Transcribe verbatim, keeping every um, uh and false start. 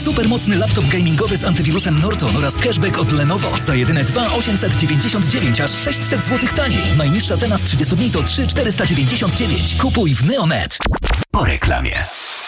Supermocny laptop gamingowy z antywirusem Norton oraz cashback od Lenovo. Za jedyne dwa tysiące osiemset dziewięćdziesiąt dziewięć, aż sześćset złotych taniej. Najniższa cena z trzydziestu dni to trzy tysiące czterysta dziewięćdziesiąt dziewięć. Kupuj w Neonet. Po reklamie.